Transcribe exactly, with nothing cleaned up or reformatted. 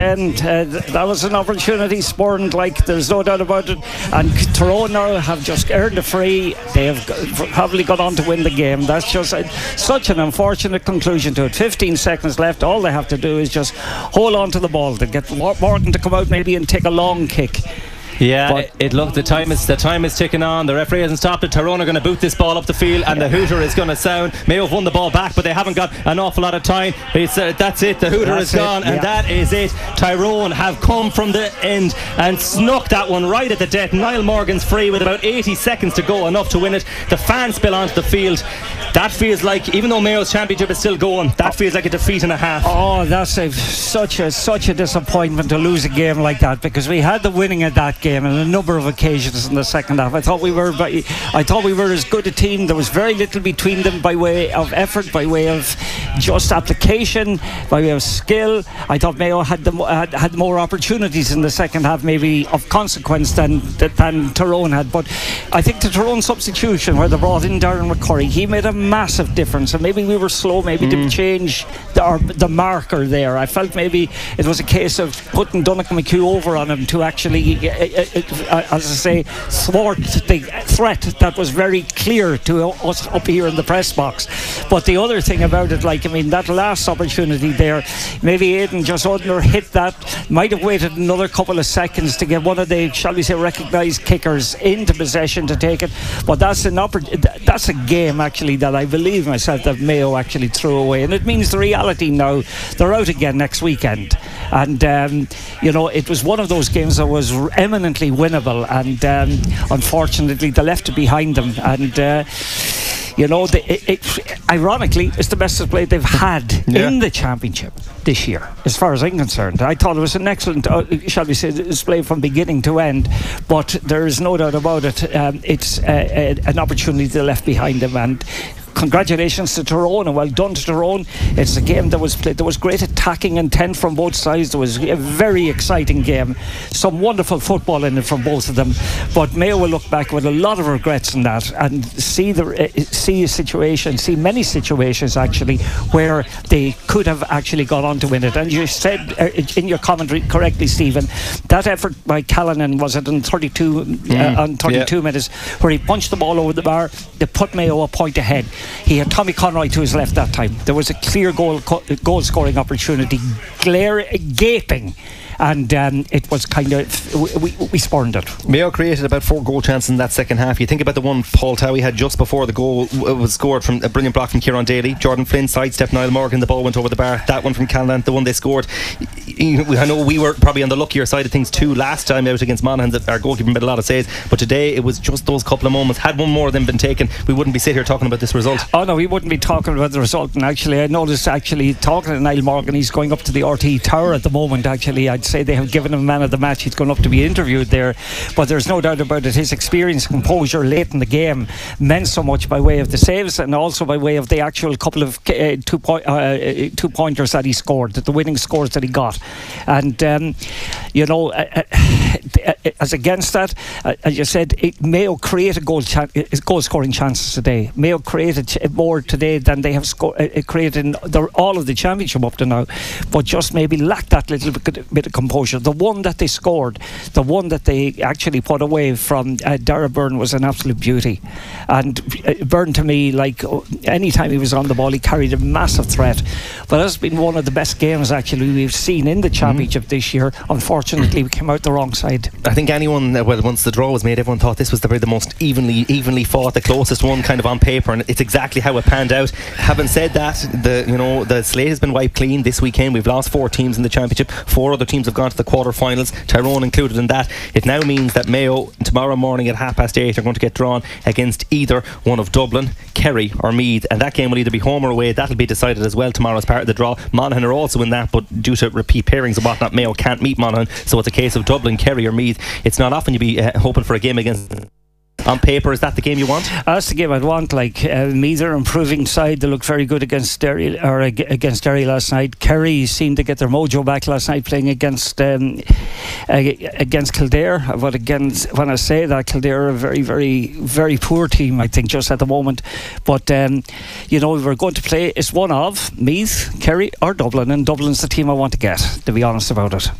And uh, th- that was an opportunity spurned, like there's no doubt about it. And Tyrone now have just earned a free. They have go- probably gone on to win the game. That's just uh, such an unfortunate conclusion to it. fifteen seconds left. All they have to do is just hold on to the ball to get Morgan to come out maybe and take a long kick. Yeah, but it, it look the time is the time is ticking on. The referee hasn't stopped it. Tyrone are going to boot this ball up the field, and the hooter is going to sound. Mayo have won the ball back, but they haven't got an awful lot of time. It's uh, that's it. The hooter that's is gone, it, yeah. and that is it. Tyrone have come from the end and snuck that one right at the death. Niall Morgan's free with about eighty seconds to go, enough to win it. The fans spill onto the field. That feels like, even though Mayo's championship is still going, that feels like a defeat and a half. Oh, that's a, such a such a disappointment to lose a game like that, because we had the winning at that game on a number of occasions in the second half. I thought we were I thought we were as good a team. There was very little between them by way of effort, by way of just application, by way of skill. I thought Mayo had the, had, had more opportunities in the second half, maybe of consequence, than than Tyrone had. But I think the Tyrone substitution, where they brought in Darren McCurry, he made a massive difference. And maybe we were slow maybe mm. to change the, or the marker there. I felt maybe it was a case of putting Donnacha McHugh over on him to actually uh, uh, uh, as I say, thwart the threat that was very clear to us up here in the press box. But the other thing about it, like, I mean, that last opportunity there, maybe Aidan just under hit that, might have waited another couple of seconds to get one of the, shall we say, recognised kickers into possession to take it. But that's an oppor- that's a game actually that I believe myself that Mayo actually threw away, and it means the reality now, they're out again next weekend. And um, you know, it was one of those games that was eminently winnable, and um, unfortunately they left it behind them. And uh, you know, the, it, it, ironically, it's the best display they've had yeah. in the championship this year, as far as I'm concerned. I thought it was an excellent, uh, shall we say, display from beginning to end. But there is no doubt about it. Um, it's uh, a, an opportunity they left behind them, and congratulations to Tyrone, and well done to Tyrone. It's a game that was played. There was great attacking intent from both sides. There was a very exciting game. Some wonderful football in it from both of them. But Mayo will look back with a lot of regrets in that, and see the uh, see a situation, see many situations actually where they could have actually gone on to win it. And you said uh, in your commentary correctly, Stephen, that effort by Callanan, was it on thirty-two mm, uh, on thirty-two yeah. minutes, where he punched the ball over the bar. They put Mayo a point ahead. He had Tommy Conroy to his left that time. There was a clear goal goal scoring opportunity, glare, gaping, and um, it was kind of, we, we spurned it. Mayo created about four goal chances in that second half. You think about the one Paul Towie had just before the goal was scored, from a brilliant block from Kieran Daly. Jordan Flynn sidestepped Niall Morgan, the ball went over the bar. That one from Callanan, the one they scored. I know we were probably on the luckier side of things too last time out against Monaghan. Our goalkeeper made a lot of saves, but today it was just those couple of moments. Had one more of them been taken, we wouldn't be sitting here talking about this result. Oh no, we wouldn't be talking about the result. And actually I noticed, actually talking to Niall Morgan, he's going up to the R T Tower at the moment. Actually I'd say they have given him man of the match. He's going up to be interviewed there, but there's no doubt about it, his experience, composure late in the game meant so much, by way of the saves and also by way of the actual couple of uh, two, point, uh, two pointers that he scored, the winning scores that he got. And um, you know, uh, uh, as against that, uh, as you said, it, Mayo created goal, cha- goal scoring chances today. Mayo created ch- more today than they have sco- uh, created in the, all of the championship up to now, but just maybe lacked that little bit, bit of composure. The one that they scored, the one that they actually put away from uh, Dara Byrne, was an absolute beauty. And uh, Byrne, to me, like uh, any time he was on the ball, he carried a massive threat. But that's been one of the best games actually we've seen in the championship mm-hmm. this year. Unfortunately, we came out the wrong side. I think anyone, well, once the draw was made, everyone thought this was the, the most evenly evenly fought, the closest one kind of on paper, and it's exactly how it panned out. Having said that, the you know the slate has been wiped clean this weekend. We've lost four teams in the championship. Four other teams have gone to the quarter-finals, Tyrone included in that. It now means that Mayo tomorrow morning at half past eight are going to get drawn against either one of Dublin, Kerry or Meath, and that game will either be home or away. That'll be decided as well tomorrow as part of the draw. Monaghan are also in that, but due to repeat pairings and whatnot, Mayo can't meet Monaghan, so it's a case of Dublin, Kerry or Meath. It's not often you'd be uh, hoping for a game against. On paper, is that the game you want? That's the game I'd want. Like uh, Meath are improving side. They look very good against Derry, or ag- against Derry last night. Kerry seemed to get their mojo back last night, playing against um, uh, against Kildare. But again, when I say that, Kildare are a very, very, very poor team, I think, just at the moment. But um, you know, we're going to play. It's one of Meath, Kerry, or Dublin, and Dublin's the team I want to get. To be honest about it.